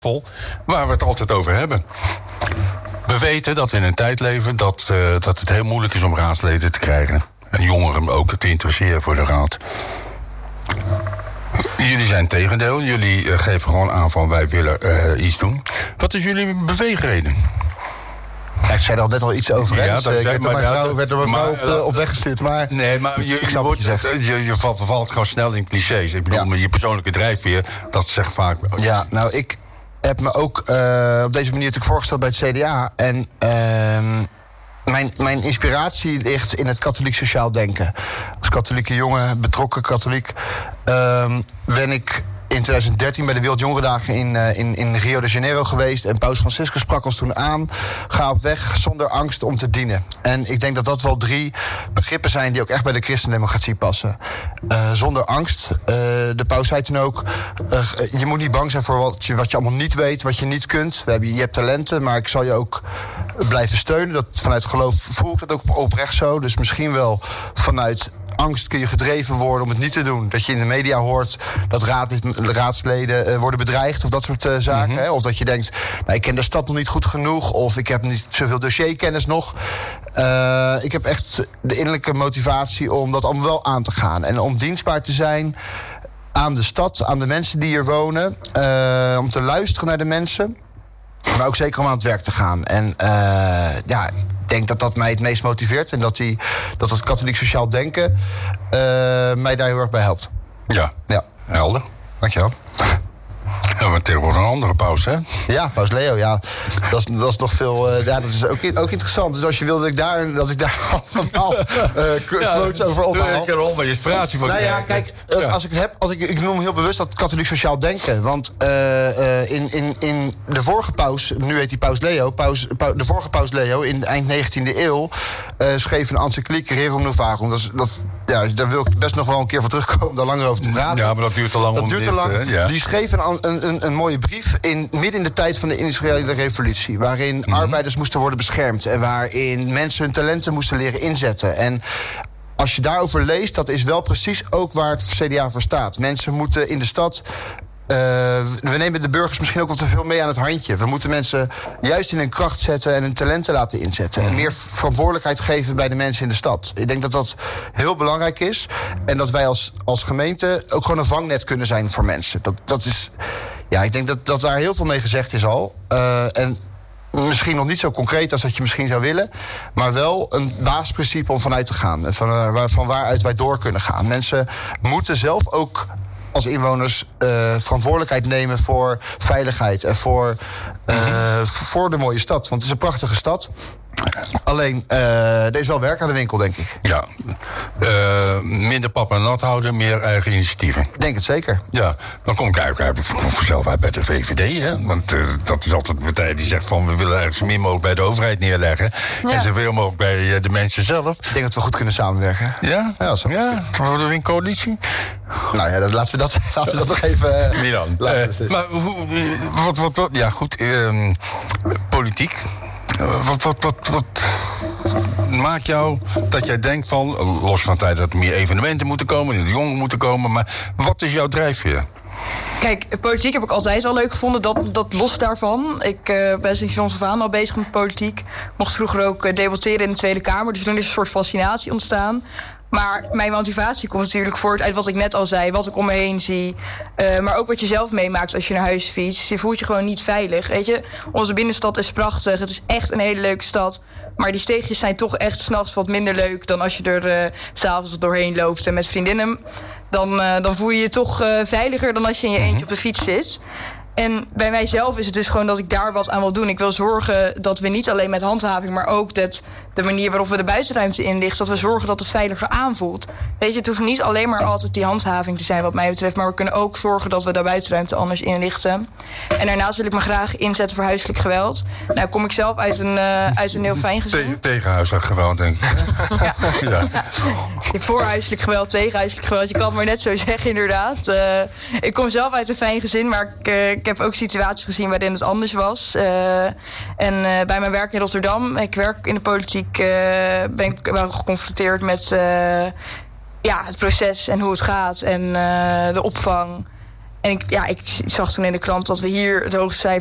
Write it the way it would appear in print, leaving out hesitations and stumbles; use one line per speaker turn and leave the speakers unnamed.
vol, waar we het altijd over hebben. We weten dat we in een tijd leven dat het heel moeilijk is om raadsleden te krijgen. En jongeren ook te interesseren voor de raad. Jullie zijn het tegendeel. Jullie geven gewoon aan van wij willen iets doen. Wat is jullie beweegreden?
Ja, ik zei er al net al iets over.
Ja,
dus, werd door mijn vrouw op weg gestuurd. Maar
nee, maar je vervalt gewoon snel in clichés. Ik bedoel, met je persoonlijke drijfveer, dat zegt vaak.
Ja, nou, ik heb me ook op deze manier natuurlijk voorgesteld bij het CDA. En mijn inspiratie ligt in het katholiek sociaal denken. Als katholieke jongen, betrokken katholiek, ben ik in 2013 bij de Wereldjongerendagen in Rio de Janeiro geweest. En Paus Franciscus sprak ons toen aan: ga op weg zonder angst om te dienen. En ik denk dat dat wel 3 begrippen zijn die ook echt bij de christendemocratie passen. Zonder angst. De paus zei toen ook: je moet niet bang zijn voor wat je allemaal niet weet, wat je niet kunt. Je hebt talenten, maar ik zal je ook blijven steunen. Dat vanuit geloof voel ik dat ook oprecht zo. Dus misschien wel vanuit angst kun je gedreven worden om het niet te doen. Dat je in de media hoort dat raadsleden worden bedreigd of dat soort zaken.
Mm-hmm.
Of dat je denkt, nou, ik ken de stad nog niet goed genoeg, of ik heb niet zoveel dossierkennis nog. Ik heb echt de innerlijke motivatie om dat allemaal wel aan te gaan. En om dienstbaar te zijn aan de stad, aan de mensen die hier wonen. Om te luisteren naar de mensen. Maar ook zeker om aan het werk te gaan. En ik denk dat dat mij het meest motiveert. En dat het katholiek sociaal denken mij daar heel erg bij helpt.
Ja. Helder.
Dankjewel.
Ja, maar tegenwoordig een andere paus, hè?
Ja, paus Leo, ja. Dat is nog veel. Dat is ook interessant. Dus als je wil dat ik daar allemaal quotes over ophaal.
Ik heb er al mijn inspiratie voor.
Nou ja, kijk, als ik het heb, ik noem heel bewust dat katholiek sociaal denken. Want in de vorige paus, nu heet hij paus Leo, de vorige paus Leo in eind 19e eeuw schreef een encycliek Rerum Novarum. Daar wil ik best nog wel een keer voor terugkomen om daar langer over te praten.
Ja, maar dat duurt te lang.
Dat duurt te lang.
Ja.
Die schreef een mooie brief midden in de tijd van de industriële revolutie, waarin arbeiders moesten worden beschermd en waarin mensen hun talenten moesten leren inzetten. En als je daarover leest, dat is wel precies ook waar het CDA voor staat. Mensen moeten in de stad. We nemen de burgers misschien ook wat te veel mee aan het handje. We moeten mensen juist in hun kracht zetten en hun talenten laten inzetten. En meer verantwoordelijkheid geven bij de mensen in de stad. Ik denk dat dat heel belangrijk is. En dat wij als gemeente ook gewoon een vangnet kunnen zijn voor mensen. Dat is. Ja, ik denk dat daar heel veel mee gezegd is al. En misschien nog niet zo concreet als dat je misschien zou willen, maar wel een basisprincipe om vanuit te gaan. Van waaruit wij door kunnen gaan. Mensen moeten zelf ook als inwoners verantwoordelijkheid nemen voor veiligheid en voor de mooie stad. Want het is een prachtige stad. Alleen, er is wel werk aan de winkel, denk ik.
Ja. Minder pap en nat houden, meer eigen initiatieven.
Ik denk het zeker.
Ja, dan kom ik eigenlijk zelf uit bij de VVD. Hè? Want dat is altijd een partij die zegt van we willen eigenlijk zo min mogelijk bij de overheid neerleggen. Ja. En zoveel mogelijk bij de mensen zelf.
Ik denk dat we goed kunnen samenwerken.
Ja? Ja, worden we in coalitie?
Nou ja, laten we dat nog even.
Milan. Maar wat ja goed, politiek. Wat maakt jou dat jij denkt van, los van het feit dat er meer evenementen moeten komen, dat de jongeren moeten komen, maar wat is jouw drijfveer?
Kijk, politiek heb ik altijd al leuk gevonden, dat los daarvan. Ik ben sinds jongs af aan al bezig met politiek. Mocht vroeger ook debatteren in de Tweede Kamer, dus toen is een soort fascinatie ontstaan. Maar mijn motivatie komt natuurlijk voort uit wat ik net al zei, wat ik om me heen zie. Maar ook wat je zelf meemaakt als je naar huis fietst. Je voelt je gewoon niet veilig, weet je. Onze binnenstad is prachtig, het is echt een hele leuke stad. Maar die steegjes zijn toch echt 's nachts wat minder leuk dan als je er 's avonds doorheen loopt en met vriendinnen. Dan voel je je toch veiliger dan als je in je eentje op de fiets zit. En bij mijzelf is het dus gewoon dat ik daar wat aan wil doen. Ik wil zorgen dat we niet alleen met handhaving, maar ook dat de manier waarop we de buitenruimte inrichten, dat we zorgen dat het veiliger aanvoelt. Weet je, het hoeft niet alleen maar altijd die handhaving te zijn wat mij betreft, maar we kunnen ook zorgen dat we de buitenruimte anders inrichten. En daarnaast wil ik me graag inzetten voor huiselijk geweld. Nou kom ik zelf uit een heel fijn gezin.
Tegen huiselijk geweld, denk ik.
Ja. Voor huiselijk geweld, tegen huiselijk geweld. Je kan het maar net zo zeggen, inderdaad. Ik kom zelf uit een fijn gezin, maar ik heb ook situaties gezien waarin het anders was. En bij mijn werk in Rotterdam, ik werk in de politiek, ben ik wel geconfronteerd met het proces en hoe het gaat en de opvang. En ik zag toen in de krant dat we hier het hoogste cijfer